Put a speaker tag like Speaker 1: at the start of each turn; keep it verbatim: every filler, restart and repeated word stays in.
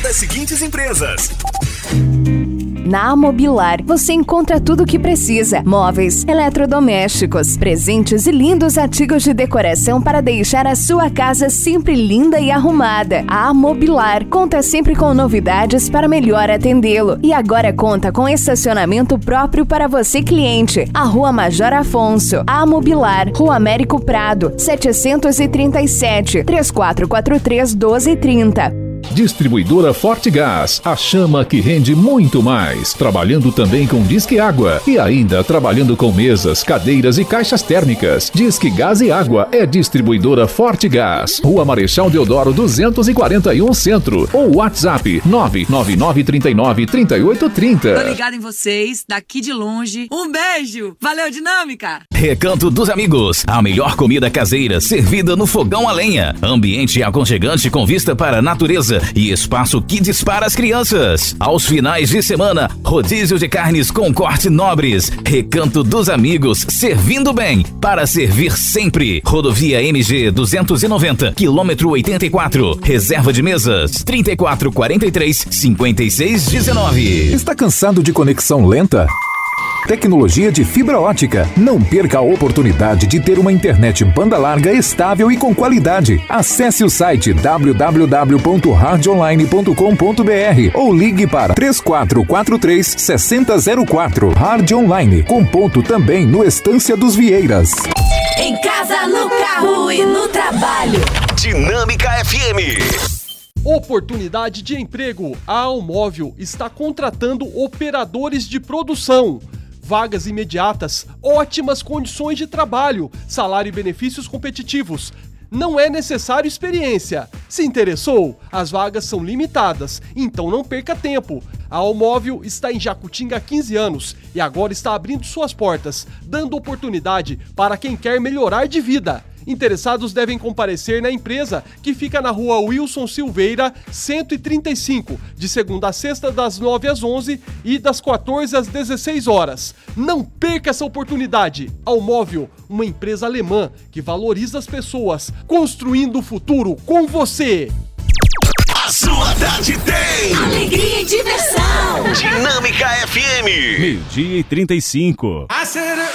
Speaker 1: das seguintes empresas.
Speaker 2: Na Amobilar, você encontra tudo o que precisa: móveis, eletrodomésticos, presentes e lindos artigos de decoração para deixar a sua casa sempre linda e arrumada. A Amobilar conta sempre com novidades para melhor atendê-lo. E agora conta com estacionamento próprio para você, cliente. A Rua Major Afonso. A Amobilar, Rua Américo Prado, setecentos e trinta e sete, três quatro quatro três, doze trinta.
Speaker 3: Distribuidora Forte Gás, a chama que rende muito mais. Trabalhando também com Disque Água e ainda trabalhando com mesas, cadeiras e caixas térmicas. Disque Gás e Água é Distribuidora Forte Gás. Rua Marechal Deodoro duzentos e quarenta e um Centro ou WhatsApp nove nove nove, três nove, três oito três zero.
Speaker 4: Tô ligado em vocês, daqui de longe. Um beijo! Valeu, Dinâmica!
Speaker 5: Recanto dos Amigos, a melhor comida caseira servida no fogão a lenha. Ambiente aconchegante com vista para a natureza e espaço kids para as crianças. Aos finais de semana, rodízio de carnes com corte nobres. Recanto dos Amigos, servindo bem, para servir sempre. Rodovia M G duzentos e noventa, quilômetro oitenta e quatro. Reserva de mesas, trinta e quatro, quarenta e três, cinquenta e seis, dezenove.
Speaker 6: Está cansado de conexão lenta? Tecnologia de fibra ótica. Não perca a oportunidade de ter uma internet banda larga estável e com qualidade. Acesse o site w w w ponto hard online ponto com ponto b r ou ligue para três quatro quatro três, seis zero zero quatro. Hard Online, com ponto também no Estância dos Vieiras.
Speaker 7: Em casa, no carro e no trabalho.
Speaker 1: Dinâmica F M.
Speaker 8: Oportunidade de emprego. A Almóvel está contratando operadores de produção. Vagas imediatas, ótimas condições de trabalho, salário e benefícios competitivos. Não é necessário experiência. Se interessou? As vagas são limitadas, então não perca tempo. A Almóvel está em Jacutinga há quinze anos e agora está abrindo suas portas, dando oportunidade para quem quer melhorar de vida. Interessados devem comparecer na empresa, que fica na rua Wilson Silveira, cento e trinta e cinco, de segunda a sexta, das nove às onze e das quatorze às dezesseis horas. Não perca essa oportunidade! Almóvel, uma empresa alemã que valoriza as pessoas, construindo o futuro com você!
Speaker 1: A sua tarde tem
Speaker 7: alegria e diversão.
Speaker 1: Dinâmica F M.
Speaker 9: Meio-dia e trinta e cinco.